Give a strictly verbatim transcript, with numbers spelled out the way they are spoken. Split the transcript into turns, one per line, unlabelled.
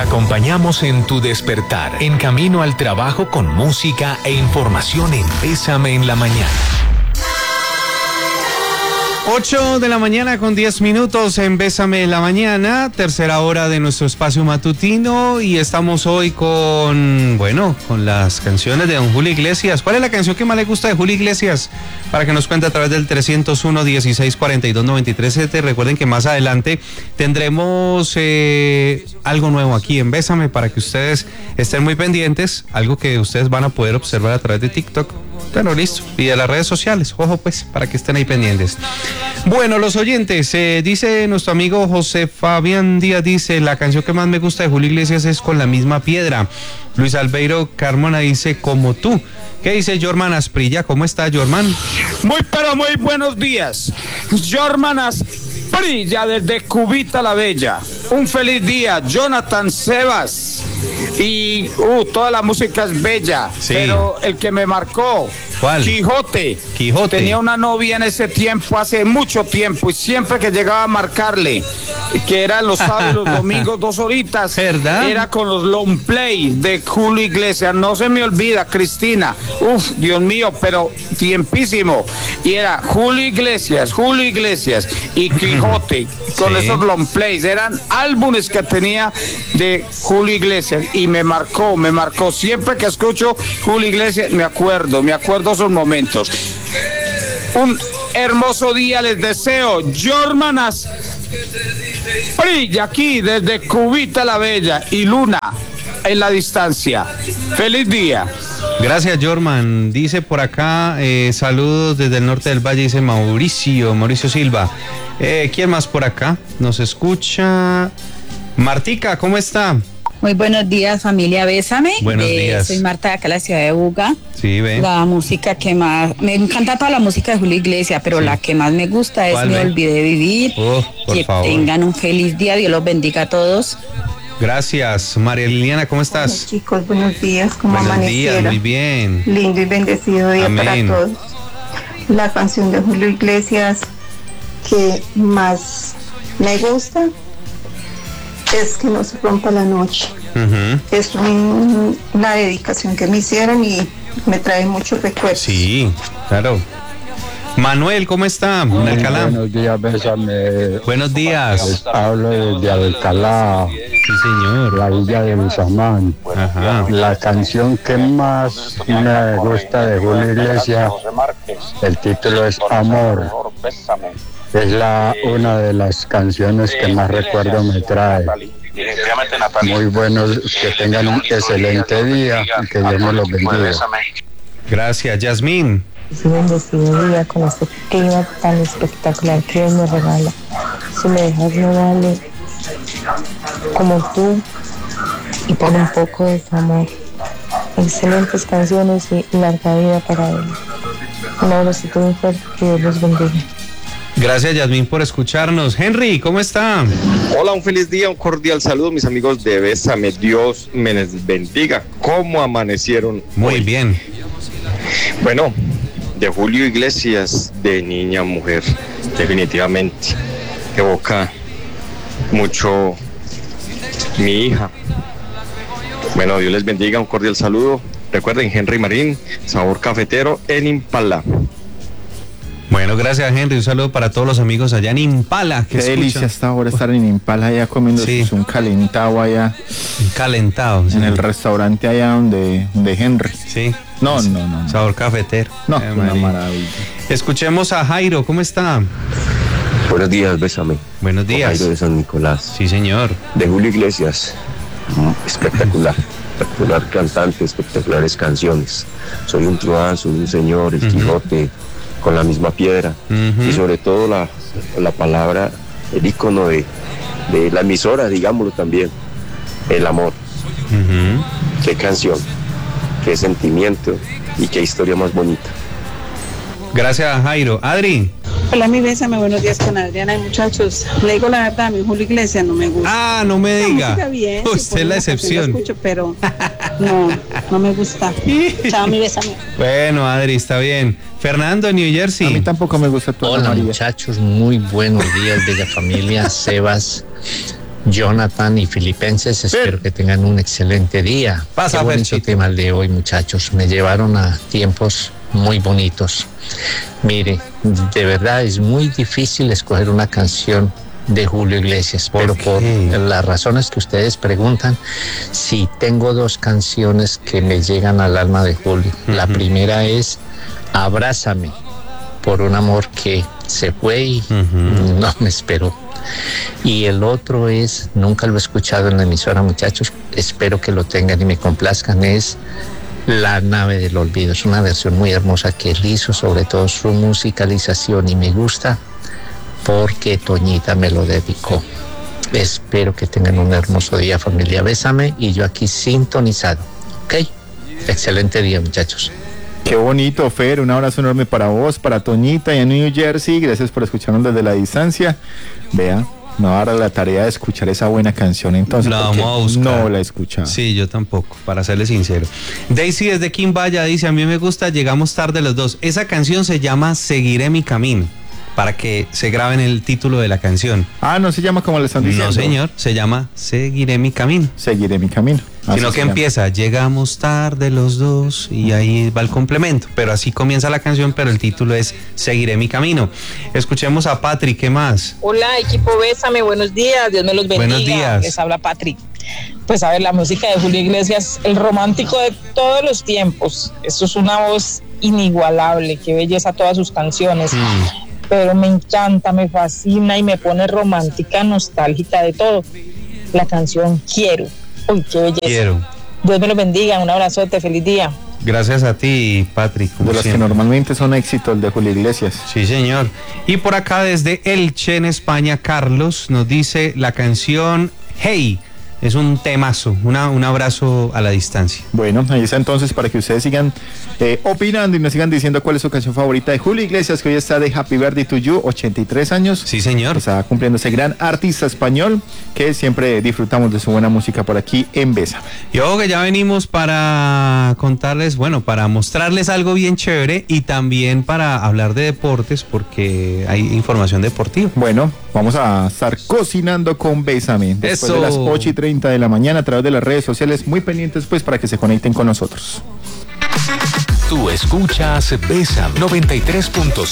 acompañamos en tu despertar, en camino al trabajo con música e información en Bésame en la Mañana.
ocho de la mañana con diez minutos en Bésame en la Mañana, tercera hora de nuestro espacio matutino, y estamos hoy con, bueno, con las canciones de don Julio Iglesias. ¿Cuál es la canción que más le gusta de Julio Iglesias? Para que nos cuente a través del trescientos uno, dieciséis, cuarenta y dos, noventa y tres. Recuerden que más adelante tendremos eh, algo nuevo aquí en Bésame para que ustedes estén muy pendientes, algo que ustedes van a poder observar a través de TikTok. Bueno, listo. Y de las redes sociales. Ojo, pues, para que estén ahí pendientes. Bueno, los oyentes, eh, dice nuestro amigo José Fabián Díaz, dice, la canción que más me gusta de Julio Iglesias es Con la misma piedra. Luis Albeiro Carmona dice, Como tú. ¿Qué dice Jorman Asprilla? ¿Cómo está, Jorman?
Muy, pero muy buenos días. Jorman Asprilla desde Cubita la Bella. Un feliz día, Jonathan Sebas. Y uh, toda la música es bella, sí. Pero el que me marcó,
¿cuál?
Quijote.
Quijote.
Tenía una novia en ese tiempo, hace mucho tiempo, y siempre que llegaba a marcarle, que eran los sábados y los domingos, dos horitas,
¿verdad?
Era con los long play de Julio Iglesias. No se me olvida, Cristina. Uf, Dios mío, pero tiempísimo. Y era Julio Iglesias, Julio Iglesias y Quijote, con sí. Esos long plays. Eran álbumes que tenía de Julio Iglesias. Y me marcó, me marcó. Siempre que escucho Julio Iglesias, me acuerdo, me acuerdo esos momentos. Un hermoso día les deseo. Jormanas brilla aquí desde Cubita la Bella y Luna en la distancia. Feliz día.
Gracias, Jorman. Dice por acá, eh, saludos desde el norte del valle, dice Mauricio, Mauricio Silva. Eh, ¿Quién más por acá? Nos escucha. Martica, ¿cómo está?
Muy buenos días, familia Bésame.
Buenos
eh,
días.
Soy Marta de acá, la ciudad de Buga.
Sí, ve.
La música que más... Me encanta toda la música de Julio Iglesias, pero sí. La que más me gusta es Me Olvidé Vivir.
Oh, por
que
favor.
Tengan un feliz día, Dios los bendiga a todos.
Gracias. María Liliana, ¿cómo estás?
Hola, chicos, buenos días, ¿cómo
buenos
amanecieron?
Días, muy bien.
Lindo y bendecido día
Amén.
para todos. La canción de Julio Iglesias que más me gusta es Que no se rompa la noche. Uh-huh. Es un, una dedicación que me hicieron y me trae muchos recuerdos.
Sí, claro. Manuel, ¿cómo está? En Alcalá.
Buenos días, Bésame.
Buenos días.
Hablo desde Alcalá.
Sí, señor.
La villa de Lusamán.
Ajá.
La canción que más me gusta de Julio Iglesias, el título es Amor. Es la una de las canciones que más recuerdo me trae. Muy buenos, que tengan un excelente día y que Dios nos los bendiga.
Gracias, Yasmín.
Es un bendecido día con este clima tan espectacular que Dios me regala. Si me dejas, no dale como tú y por un poco de tu amor. Excelentes canciones y larga vida para él. Un abrazo muy fuerte, que Dios los bendiga.
Gracias, Yasmín, por escucharnos. Henry, ¿cómo está?
Hola, un feliz día, un cordial saludo, mis amigos de Bésame. Dios me les bendiga. ¿Cómo amanecieron?
Muy
hoy?
bien.
Bueno, de Julio Iglesias, de niña a mujer, definitivamente evoca mucho mi hija. Bueno, Dios les bendiga, un cordial saludo. Recuerden, Henry Marín, sabor cafetero en Impala.
Bueno, gracias, Henry. Un saludo para todos los amigos allá en Impala.
Qué delicia hasta ahora estar en Impala allá comiendo sí. un calentado allá.
Un calentado.
Sí. En el restaurante allá donde de Henry.
Sí.
No, sí. no, no, no.
Sabor cafetero.
No, eh, una maravilla.
Escuchemos a Jairo. ¿Cómo está?
Buenos días, Bésame.
Buenos días.
Jairo de San Nicolás.
Sí, señor.
De Julio Iglesias. Espectacular. Espectacular cantante, espectaculares canciones. Soy un truán, soy un señor, el uh-huh. Quijote, Con la misma piedra. Uh-huh. Y sobre todo la, la palabra, el ícono de, de la emisora, digámoslo también. El amor. Uh-huh. Qué canción, qué sentimiento y qué historia más bonita.
Gracias, Jairo. Adri.
Hola, mi Bésame, buenos días con Adriana y muchachos. Le digo la verdad, mi Julio Iglesias no me gusta.
Ah, no me diga.
La música bien,
usted es la excepción.
La escucho, pero no, no me gusta. Chao, mi Bésame.
Bueno, Adri, está bien. Fernando, en New Jersey.
A mí tampoco me gusta todo.
Hola, María. Muchachos, muy buenos días, bella familia. Sebas, Jonathan y Filipenses, espero que tengan un excelente día.
Pasa,
Qué bonito tema el de hoy, muchachos. Me llevaron a tiempos muy bonitos. Mire, de verdad es muy difícil escoger una canción de Julio Iglesias, pero por las razones que ustedes preguntan, sí tengo dos canciones que me llegan al alma de Julio. Uh-huh. La primera es Abrázame, por un amor que se fue y uh-huh. no me esperó. Y el otro es, nunca lo he escuchado en la emisora, muchachos, espero que lo tengan y me complazcan, es La nave del olvido. Es una versión muy hermosa que él hizo, sobre todo su musicalización, y me gusta porque Toñita me lo dedicó. Espero que tengan un hermoso día, familia. Bésame, y yo aquí sintonizado. ¿Ok? Excelente día, muchachos.
Qué bonito, Fer. Un abrazo enorme para vos, para Toñita y en New Jersey. Gracias por escucharnos desde la distancia. Vea, me va a dar la tarea de escuchar esa buena canción, entonces,
la vamos a buscar.
No la he escuchado.
Sí, yo tampoco, para serle sincero. Daisy desde Quimbaya dice, a mí me gusta Llegamos tarde los dos. Esa canción se llama Seguiré mi camino, para que se graben el título de la canción.
Ah, no se llama como le están diciendo.
No, señor, se llama Seguiré mi camino.
Seguiré mi camino.
Así Sino que llama. Empieza, llegamos tarde los dos, y ahí va el complemento. Pero así comienza la canción, pero el título es Seguiré mi camino. Escuchemos a Patrick, ¿qué más?
Hola, equipo Bésame, buenos días, Dios me los bendiga.
Buenos días.
Les habla Patrick. Pues a ver, la música de Julio Iglesias, el romántico de todos los tiempos. Esto es una voz inigualable, qué belleza todas sus canciones. Mm. Pero me encanta, me fascina y me pone romántica, nostálgica de todo. La canción Quiero. Uy, qué belleza.
Quiero.
Dios me lo bendiga, un abrazote, feliz día.
Gracias a ti, Patrick.
De los que normalmente son éxitos de Julio Iglesias.
Sí, señor. Y por acá desde Elche, en España, Carlos nos dice la canción Hey. Es un temazo, una, un abrazo a la distancia.
Bueno, ahí está entonces para que ustedes sigan eh, opinando y nos sigan diciendo cuál es su canción favorita de Julio Iglesias, que hoy está de Happy Birthday to You, ochenta y tres años.
Sí, señor.
Está cumpliendo ese gran artista español que siempre disfrutamos de su buena música por aquí en Besa.
Y ojo que ya venimos para contarles, bueno, para mostrarles algo bien chévere y también para hablar de deportes, porque hay información deportiva.
Bueno, vamos a estar cocinando con Bésame después Eso. de las ocho y treinta de la mañana a través de las redes sociales, muy pendientes pues para que se conecten con nosotros.
Tú escuchas Bésame noventa y tres punto cinco.